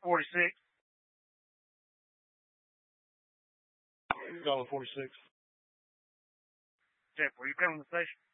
46. Calling 46. Jeff, were you coming to the station?